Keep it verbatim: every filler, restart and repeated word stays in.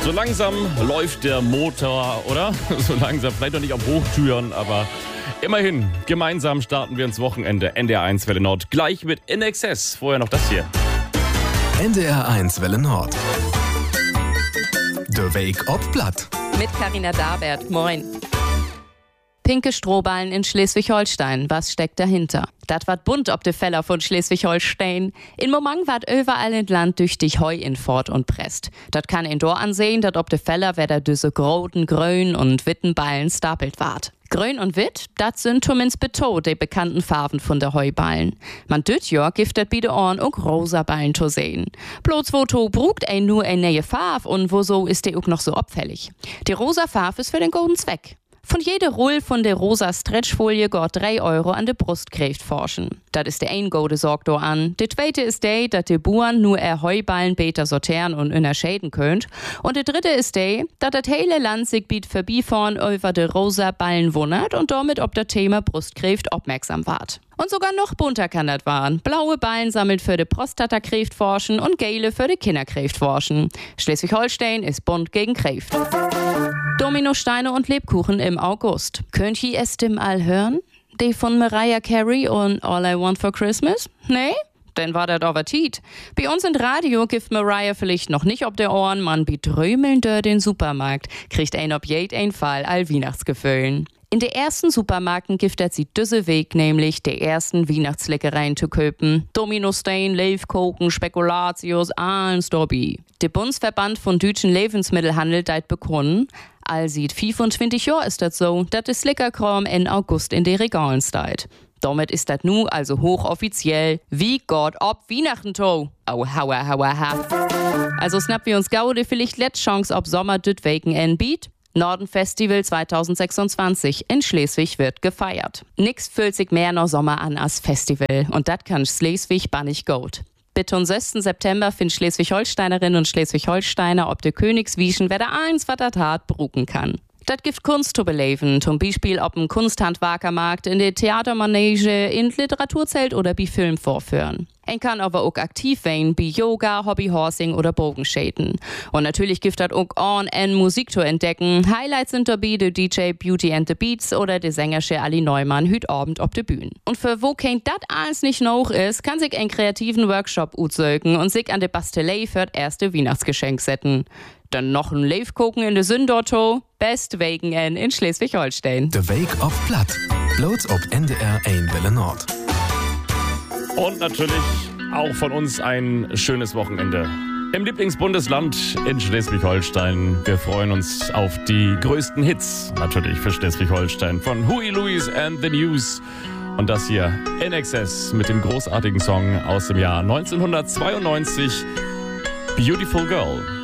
So langsam läuft der Motor, oder? So langsam, vielleicht noch nicht auf Hochtüren, aber immerhin, gemeinsam starten wir ins Wochenende. N D R eins Welle Nord, gleich mit In Excess. Vorher noch das hier. N D R eins Welle Nord. Der Weg ob Blatt. Mit Carina Darbert. Moin. Pinke Strohballen in Schleswig-Holstein. Was steckt dahinter? Das wat bunt ob de Feller von Schleswig-Holstein. In Momang ward überall in Land tüchtig Heu in Fort und Prest. Dat kann in Dor ansehen, dat ob de Feller weder düse groten, grün und witten Ballen stapelt ward. Grün und Witt, dat sind zumindest beto, de bekannten Farben von der Heuballen. Man düt ja giftet bi de Ohren auch rosa Ballen zu sehen. Bloß wo to brugt ein nur ein neue Farbe und wo so ist de auch noch so abfällig. Die rosa Farbe ist für den guten Zweck. Von jeder Roll von der rosa Stretchfolie geht drei Euro an de Brust kriegt forschen. Dat ist der ein gode Sorg do an. De zweite ist der, dat de Buren nur er Heuballen beter sortieren und unterscheiden könnt. Und de dritte ist der, dat dat hele Land sich biet vorbeifahren über de rosa Ballen wundert und damit ob der Thema Brustkräft aufmerksam ward. Und sogar noch bunter kann das waren. Blaue Ballen sammelt für de Prostatakräft forschen und gelbe für de Kinderkräft forschen. Schleswig-Holstein ist bunt gegen Kräft. Dominosteine und Lebkuchen im August. Könnt ihr es dem all hören? Die von Mariah Carey und All I Want for Christmas? Nee? Dann war das aber Tiet. Bei uns im Radio gibt Mariah vielleicht noch nicht ob der Ohren, man betrömeln durch den Supermarkt, kriegt ein ob jeden Fall all Weihnachtsgefühlen. In den ersten Supermarkten giftet sie düsse Weg, nämlich die ersten Weihnachtsleckereien zu köpen. Dominostein, Lebkuchen, Spekulatius, alles dabei. Der Bundesverband von deutschen Lebensmittelhandel deit begründen, all sieht fünfundzwanzig Jahre ist das so, dass das Leckerkram in August in den Regalen steht. Damit ist das nu also hochoffiziell wie Gott ob Weihnachten to. Au hauer hauer ha. Also schnappen wir uns gaude vielleicht letzte Chance ob Sommer düt Wegen en Beat. Norden Festival zwanzig sechsundzwanzig in Schleswig wird gefeiert. Nix fühlt sich mehr noch Sommer an als Festival und dat kann Schleswig bannig gut. Bitte am sechsten September finden Schleswig-Holsteinerinnen und Schleswig-Holsteiner ob de Königswieschen wer der eins wat dat hart bruken kann. Dat gibt Kunst zu beleben, zum Beispiel ob ein Kunsthandwerkermarkt, in der Theatermanege, in Literaturzelt oder bei Film vorführen. Ein kann aber auch aktiv werden, bei Yoga, Hobbyhorsing oder Bogenschäden. Und natürlich gibt das auch on en Musik zu entdecken. Highlights sind dabei der D J Beauty and the Beats oder der Sängersche Ali Neumann heute Abend auf der Bühne. Und für wo kein dat alles nicht noch ist, kann sich einen kreativen Workshop utzeugen und sich an der Bastelei für das erste Weihnachtsgeschenk setzen. Dann noch ein Lebkuchen in der Sündorto, best wegen in Schleswig-Holstein. Der Weg ob Blatt. Bloß ob N D R eins Welle Nord. Und natürlich auch von uns ein schönes Wochenende im Lieblingsbundesland in Schleswig-Holstein. Wir freuen uns auf die größten Hits natürlich für Schleswig-Holstein von Huey Lewis and the News. Und das hier In Excess mit dem großartigen Song aus dem Jahr neunzehnhundertzweiundneunzig, Beautiful Girl.